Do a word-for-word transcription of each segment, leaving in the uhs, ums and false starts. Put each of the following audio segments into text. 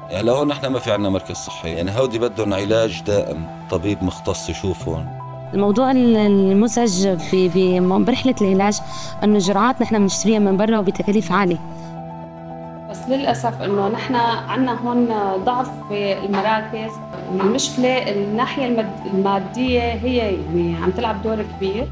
يعني لهون نحن ما في عنا مركز صحي، يعني هودي بدهم علاج دائم، طبيب مختص يشوفهم. الموضوع المزعج برحلة العلاج أنه جرعات نحن بنشتريها من برا وبتكاليف عالية. بس للأسف أنه نحن عنا هون ضعف في المراكز، والمشكلة الناحية المادية هي يعني عم تلعب دور كبير.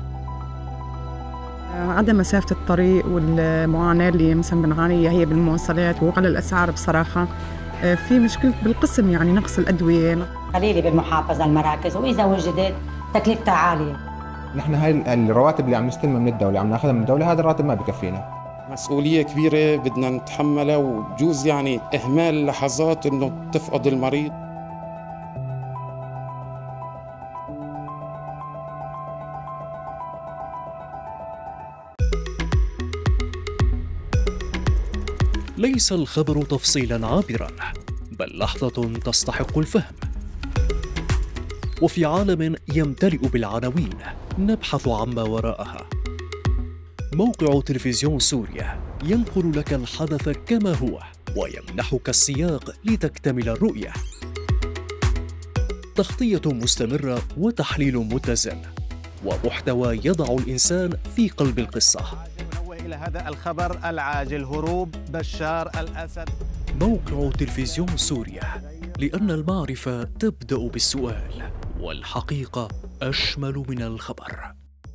عدم مسافة الطريق والمعاناة اللي مثلا بنعانيها هي بالمواصلات وعلى الأسعار بصراحة. في مشكلة بالقسم يعني نقص الأدوية قليلة بالمحافظة المراكز، وإذا وجدت تكلفتها عالية. نحن هاي الرواتب اللي عم نستلمها من الدولة عم ناخذها من الدولة، هذا الراتب ما بكفينا. مسؤولية كبيرة بدنا نتحملها، وبجوز يعني إهمال لحظات إنه تفقد المريض. ليس الخبر تفصيلا عابرا، بل لحظة تستحق الفهم. وفي عالم يمتلئ بالعناوين نبحث عما وراءها. موقع تلفزيون سوريا ينقل لك الحدث كما هو ويمنحك السياق لتكتمل الرؤية. تغطية مستمرة وتحليل متزن ومحتوى يضع الإنسان في قلب القصة. إلى هذا الخبر العاجل: هروب بشار الأسد. موقع تلفزيون سوريا، لأن المعرفة تبدأ بالسؤال والحقيقة أشمل من الخبر.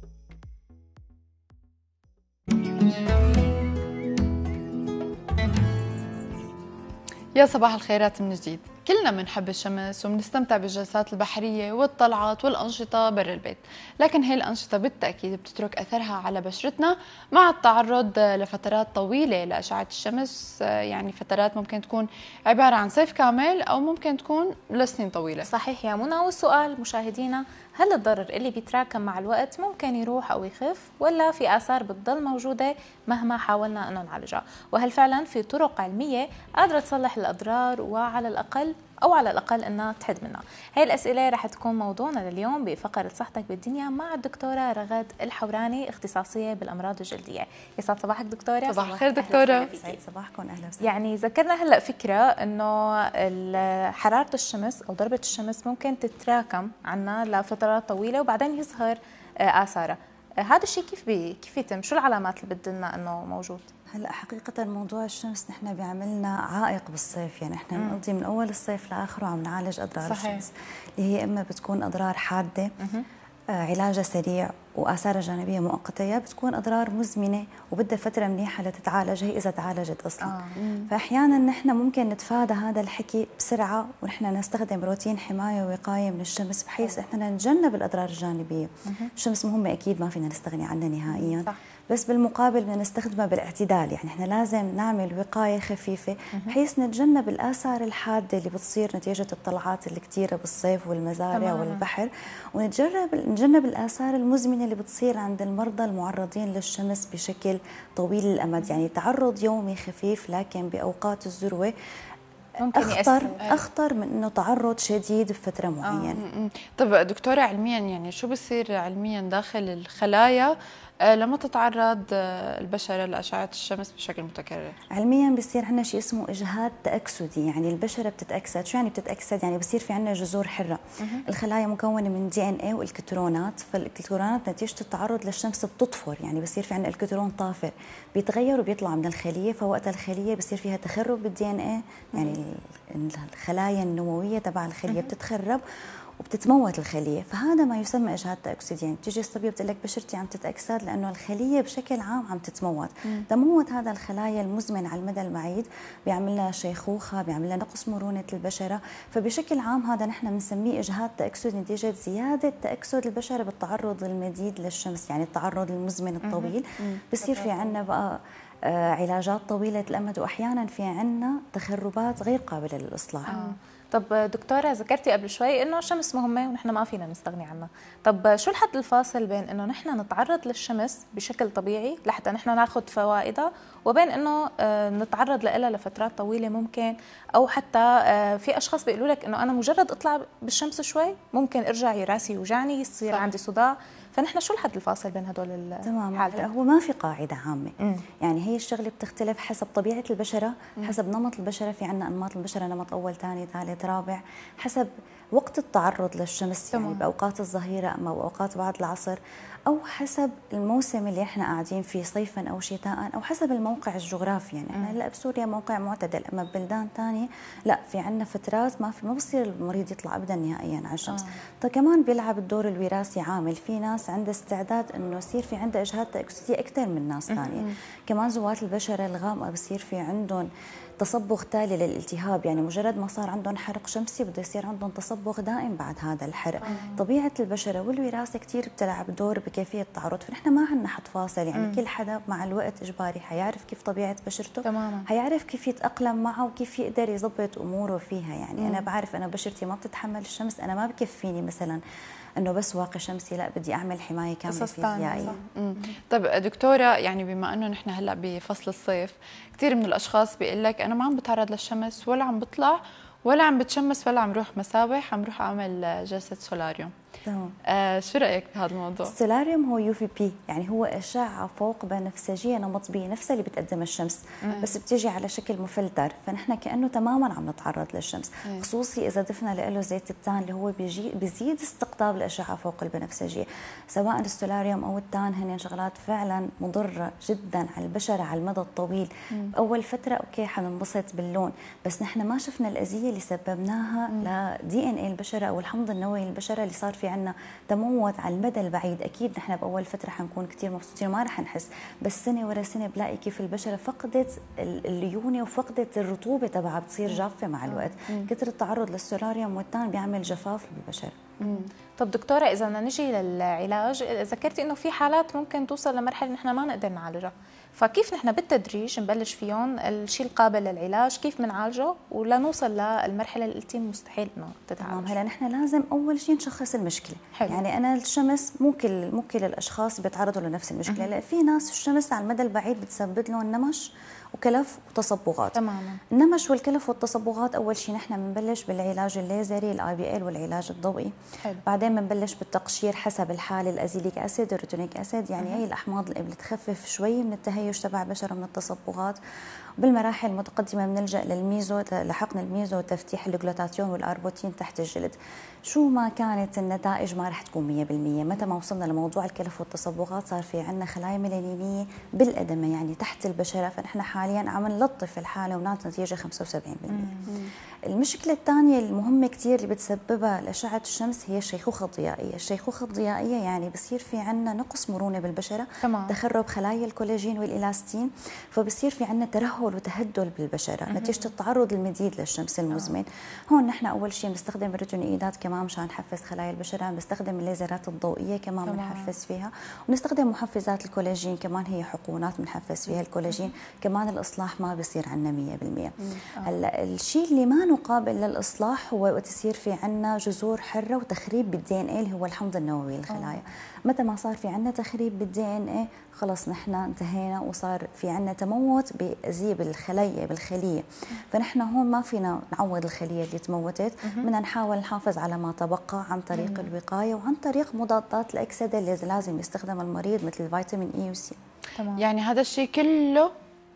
يا صباح الخيرات من جديد. كلنا بنحب الشمس وبنستمتع بالجلسات البحرية والطلعات والأنشطة برا البيت، لكن هي الأنشطة بالتأكيد بتترك أثرها على بشرتنا مع التعرض لفترات طويلة لأشعة الشمس، يعني فترات ممكن تكون عبارة عن صيف كامل أو ممكن تكون لسنين طويلة. صحيح يا منى. والسؤال مشاهدينا: هل الضرر اللي بيتراكم مع الوقت ممكن يروح أو يخف، ولا في آثار بتضل موجودة مهما حاولنا أنه نعالجها؟ وهل فعلا في طرق علمية قادرة تصلح الأضرار وعلى الأقل أو على الأقل أنها تحد منها؟ هاي الأسئلة رح تكون موضوعنا لليوم بفقرة صحتك بالدنيا مع الدكتورة رغد الحوراني، اختصاصية بالأمراض الجلدية. يسعد صباحك دكتورة. صباح الخير دكتورة. يسعد صباحكم. أهلا وسهلا. يعني ذكرنا هلأ فكرة أنه حرارة الشمس أو ضربة الشمس ممكن تتراكم عنا لفترات طويلة وبعدين يظهر آثارها. هذا الشيء كيف بي كيف يتم؟ شو العلامات اللي بتدلنا أنه موجود؟ هلا حقيقة موضوع الشمس نحن بيعملنا عائق بالصيف، يعني احنا بنقضي من اول الصيف لاخره عم نعالج اضرار صحيح. الشمس اللي هي اما بتكون اضرار حادة آه علاجها سريع واثارها الجانبيه مؤقته، يا بتكون اضرار مزمنه وبدها فتره منيحه لتتعالج هي اذا تعالجت اصلا. آه. فاحيانا نحن ممكن نتفادى هذا الحكي بسرعه ونحن نستخدم روتين حمايه ووقايه من الشمس بحيث احنا نتجنب الاضرار الجانبيه. مه. الشمس مهمه اكيد ما فينا نستغني عنها نهائيا. صح. بس بالمقابل بدنا نستخدمها بالاعتدال، يعني احنا لازم نعمل وقايه خفيفه بحيث نتجنب الاثار الحاده اللي بتصير نتيجه الطلعات الكثيره بالصيف والمزارع تمام. والبحر، ونتجنب نتجنب الاثار المزمنه اللي بتصير عند المرضى المعرضين للشمس بشكل طويل الامد، يعني تعرض يومي خفيف لكن باوقات الذروه ممكن أخطر يأثر. أخطر من إنه تعرض شديد بفترة معينة. آه. طب دكتورة علميا يعني شو بصير علميا داخل الخلايا لما تتعرض البشرة لأشعة الشمس بشكل متكرر؟ علميا بصير عندنا شيء اسمه إجهاد تأكسدي، يعني البشرة بتتأكسد. شو يعني بتتأكسد؟ يعني بصير في عندنا جذور حرة. مه. الخلايا مكونة من دي ان اي والكترونات، فالكترونات نتيجة التعرض للشمس بتطفر، يعني بصير في عندنا الكترون طافر بيتغير وبيطلع من الخلية، فوقتها الخلية بصير فيها تخرب بالدي ان اي، يعني الخلايا النموية تبع الخلية بتتخرب وبتتموت الخليه، فهذا ما يسمى اجهاد تاكسد. يعني بتيجي الصبيه بتقول لك بشرتي عم تتاكسد لانه الخليه بشكل عام عم تتموت. مم. تموت هذا الخلايا المزمن على المدى البعيد بيعمل لها شيخوخه، بيعمل لها نقص مرونه البشره، فبشكل عام هذا نحن بنسميه اجهاد تاكسد نتيجه زياده تاكسد البشره بالتعرض المديد للشمس، يعني التعرض المزمن الطويل. بصير في عندنا بقى آه علاجات طويله الامد، واحيانا في عندنا تخربات غير قابله للاصلاح. آه. طب دكتورة ذكرتي قبل شوي انه الشمس مهمة ونحن ما فينا نستغني عنها، طب شو الحد الفاصل بين انه نحن نتعرض للشمس بشكل طبيعي لحتى نحن ناخذ فوائدها وبين انه نتعرض لها لفترات طويلة ممكن، او حتى في اشخاص بيقولوا لك انه انا مجرد اطلع بالشمس شوي ممكن ارجع راسي يوجعني يصير صح. عندي صداع، فنحن شو الحد الفاصل بين هدول تمام. الحالتين؟ هو ما في قاعده عامه. مم. يعني هي الشغله بتختلف حسب طبيعه البشره، حسب نمط البشره. في عندنا انماط البشره، نمط اول، ثاني، ثالث، رابع، حسب وقت التعرض للشمس. تمام. يعني باوقات الظهيره اما باوقات بعد العصر، او حسب الموسم اللي احنا قاعدين فيه، صيفا او شتاء، او حسب الموقع الجغرافي. يعني احنا هلا بسوريا موقع معتدل، اما ببلدان ثانيه لا، في عندنا فترات ما في ما بصير المريض يطلع ابدا نهائيا على الشمس. آه. طيب كمان بيلعب الدور الوراثي عامل. في ناس عندها استعداد انه يصير في عندها اجهاد تاكسيديه اكثر من ناس ثانيه. كمان ذوات البشره الغامقه بصير في عندهم تصبغ تالي للالتهاب. يعني مجرد ما صار عندهم حرق شمسي بده يصير عندهم تصبغ دائم بعد هذا الحرق. آه. طبيعه البشره والوراثه كثير بتلعب دور بكيفيه التعرض. فنحن ما عندنا حد فاصل. يعني مم. كل حدا مع الوقت اجباري حيعرف كيف طبيعه بشرته، تماما. حيعرف كيف يتاقلم معه وكيف يقدر يضبط اموره فيها. يعني مم. انا بعرف انا بشرتي ما بتتحمل الشمس، انا ما بكفيني مثلا انه بس واقي شمسي، لا بدي اعمل حمايه كامله فيزيائيه. طيب دكتوره، يعني بما انه نحن هلا بفصل الصيف، كثير من الاشخاص بيقول لك انا ما عم بتعرض للشمس ولا عم بطلع ولا عم بتشمس ولا عم روح مسابح، عم روح اعمل جلسه سولاريوم. تمام. آه شو رايك بهذا الموضوع؟ السولاريوم هو يو في بي، يعني هو اشعه فوق بنفسجيه نمط بي، نفسها اللي بتقدمها الشمس، مم. بس بتيجي على شكل مفلتر. فنحن كانه تماما عم نتعرض للشمس، مم. خصوصي اذا ضفنا له زيت التان اللي هو بيجي بيزيد استقطاب الاشعه فوق البنفسجيه. سواء السولاريوم او التان هن شغلات فعلا مضره جدا على البشره على المدى الطويل. مم. اول فتره اوكي حننبسط باللون، بس نحن ما شفنا الاذيه اللي سببناها لدي ان اي البشره او الحمض النووي البشره اللي صار في عندنا تموت على المدى البعيد. اكيد نحن باول فتره حنكون كثير مبسوطين وما رح نحس، بس سنه ورا سنه بلاقي كيف البشره فقدت الليونه وفقدت الرطوبه تبعها، بتصير جافه مع الوقت. كثر التعرض للسولاريوم والتان بيعمل جفاف بالبشره. طب دكتوره، اذا بدنا نجي للعلاج، ذكرتي انه في حالات ممكن توصل لمرحله نحن ما نقدر نعالجها، فكيف نحن بالتدريج نبلش فيهم الشيء القابل للعلاج، كيف بنعالجه ولا نوصل للمرحله اللي قلتي مستحيل انه تتعالج؟ تمام. هلا نحن لازم اول شيء نشخص المشكله. حلو. يعني انا الشمس مو كل مو كل الاشخاص بيتعرضوا لنفس المشكله. لا، في ناس الشمس على المدى البعيد بتسبب لهم نمش وكلف وتصبغات. تماما. النمش والكلف والتصبغات اول شيء نحن بنبلش بالعلاج الليزري الاي بي ال والعلاج الضوئي. حلو. بعدين بنبلش بالتقشير حسب الحاله، الازيليك اسيد والروتونيك اسيد، يعني هي الاحماض اللي بتخفف شوي من التهيج تبع بشره من التصبغات. بالمراحل المتقدمه بنلجا للميزو، لحقن الميزو وتفتيح الجلوتاتيون والاربوتين تحت الجلد. شو ما كانت النتائج ما رح تكون مية بالمية. متى ما وصلنا لموضوع الكلف والتصبغات صار في عندنا خلايا ميلانينيه بالادمه يعني تحت البشره، فنحن حاليا عم نلطف الحاله ونعطي نتيجه خمسة وسبعين بالمية. المشكله الثانيه المهمه كثير اللي بتسببها الاشعه الشمس هي الشيخوخه الضيائيه. الشيخوخه الضيائيه يعني بصير في عندنا نقص مرونه بالبشره، تمام. تخرب خلايا الكولاجين والالاستين، فبصير في عندنا ترهل وتهدل بالبشره نتيجه التعرض المديد للشمس المزمن. هون نحن اول شيء بنستخدم الريتينويدات كمان مشان نحفز خلايا البشره، بنستخدم الليزرات الضوئيه كمان بنحفز فيها، ونستخدم محفزات الكولاجين كمان، هي حقونات بنحفز فيها الكولاجين. كمان الاصلاح ما بصير عندنا مية بالمية. هلا الشيء اللي ما نقابل للاصلاح هو وقت يصير في عندنا جذور حره وتخريب بالدي ان اي اللي هو الحمض النووي للخلايا. متى ما صار في عندنا تخريب بالدي ان اي خلص نحن انتهينا وصار في عندنا تموت بأذية بالخلية بالخلية. فنحن هون ما فينا نعوض الخلية اللي تموتت، بدنا نحاول نحافظ على ما تبقى عن طريق الوقاية وعن طريق مضادات الأكسدة اللي لازم يستخدم المريض مثل الفيتامين اي وسي. تمام. يعني هذا الشيء كله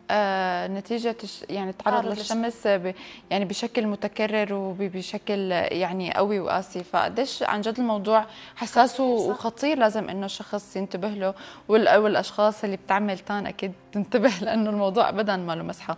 آه نتيجة يعني التعرض للشمس ب يعني بشكل متكرر وبشكل يعني قوي وقاسي، فقديش عن جد الموضوع حساس وخطير، لازم انه الشخص ينتبه له، والاشخاص اللي بتعمل تان اكيد تنتبه لانه الموضوع ابدا ما له مسحه.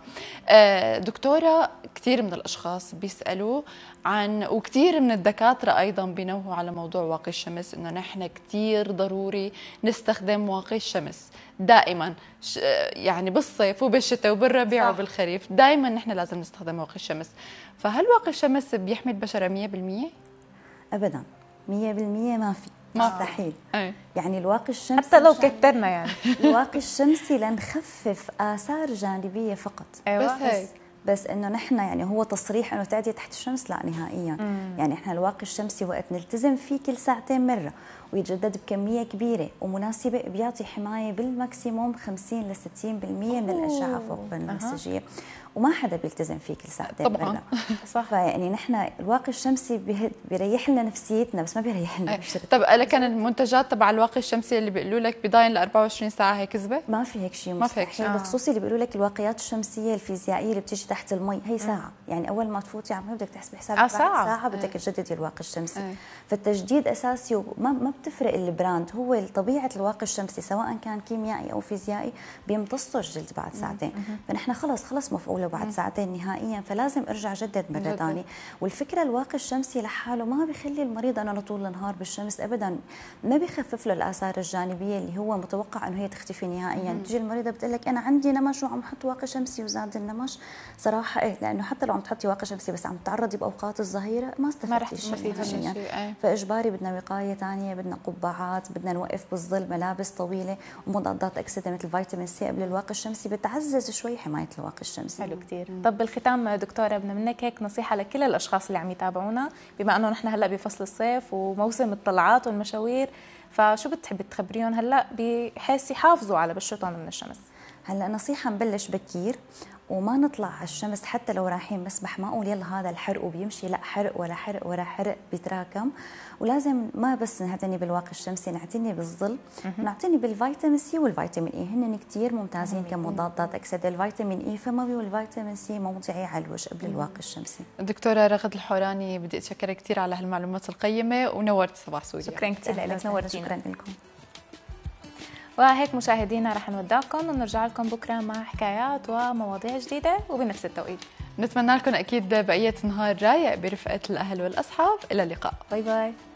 آه دكتوره، كثير من الاشخاص بيسالوا عن، وكثير من الدكاتره ايضا بينوهوا على موضوع واقي الشمس، انه نحن كثير ضروري نستخدم واقي الشمس دائما، يعني بالصيف وبالشتاء وبالربيع وبالخريف دائما نحن لازم نستخدم واقي الشمس. فهل واقي الشمس بيحمي البشره مية بالمية؟ ابدا مية بالمية ما في، مستحيل. أي. يعني الواقي الشمسي حتى لو كترنا يعني الواقي الشمسي لنخفف آثار جانبية فقط. أيوة. بس هيك. بس انه نحن يعني هو تصريح انه تعدي تحت الشمس لا نهائيا. مم. يعني احنا الواقي الشمسي وقت نلتزم فيه كل ساعتين مره ويتجدد بكميه كبيره ومناسبه بيعطي حمايه بالماكسيموم خمسين ل ستين بالمئة من الاشعه فوق البنفسجيه. وما حدا بيلتزم فيه كل ساعتين طبعا صح. فيعني نحن الواقي الشمسي بيريح لنا نفسيتنا بس ما بيريح لنا بشرتنا. طب لكن المنتجات تبع الواقي الشمسي اللي بيقولوا لك بضاين ل أربعة وعشرين ساعه هي كذبه؟ ما في هيك شيء، ما في هيك شيء آه. خصوصي اللي بيقولوا لك الواقيات الشمسيه الفيزيائيه اللي بتيجي تحت المي هي ساعه، م. يعني اول ما تفوتي عم بدك تحسبي حسابك آه بعد ساعه, ساعة بدك تجددي الواقي الشمسي. أي. فالتجديد اساسي وما ما بتفرق البراند، هو طبيعه الواقي الشمسي سواء كان كيميائي او فيزيائي بيمتصوا الجلد بعد ساعتين، فنحن خلص خلص مفعوله بعد م. ساعتين نهائيا، فلازم ارجع جدد مره ثانيه. والفكره الواقي الشمسي لحاله ما بيخلي المريض انه طول النهار بالشمس ابدا، ما بيخفف له الاثار الجانبيه اللي هو متوقع انه هي تختفي نهائيا. بتجي المريضه بتقول لك انا عندي نمش وعم حط واقي شمسي وزاد النمش. صراحه إيه، لانه حتى لو عم تحطي واقي شمسي بس عم تتعرضي باوقات الظهيره ما استفدتي شيء يعني. فاجباري بدنا وقايه ثانيه، بدنا قبعات، بدنا نوقف بالظل، ملابس طويله ومضادات اكسده مثل فيتامين سي قبل الواقي الشمسي بتعزز شوي حمايه الواقي الشمسي. حلو كثير. طب بالختام دكتوره بدنا منك هيك نصيحه لكل الاشخاص اللي عم يتابعونا، بما انه نحن هلا بفصل الصيف وموسم الطلعات والمشاوير، فشو بتحبي تخبريهم هلا بحيث يحافظوا على بشرتهم من الشمس؟ هلا نصيحه نبلش بكير وما نطلع على الشمس حتى لو رايحين مسبح، ما اقول يلا هذا الحرق وبيمشي، لا، حرق ورا حرق ورا حرق بيتراكم. ولازم ما بس نعتني بالواقي الشمسي، نعتني بالظل، نعتني بالفيتامين سي والفيتامين اي، هن كثير ممتازين كمضادات اكسده. الفيتامين اي فموي والفيتامين سي موضعي على الوجه قبل الواقي الشمسي. دكتوره رغد الحوراني بدي اتشكرك كثير على هالمعلومات القيمه ونورت صباح سوريا. شكرا كثير لك، نورتينا. شكرا لكم. وهيك مشاهدينا رح نودعكم ونرجع لكم بكره مع حكايات ومواضيع جديده وبنفس التوقيت. نتمنى لكم اكيد بقيه نهار رايق برفقه الاهل والاصحاب. الى اللقاء، باي باي.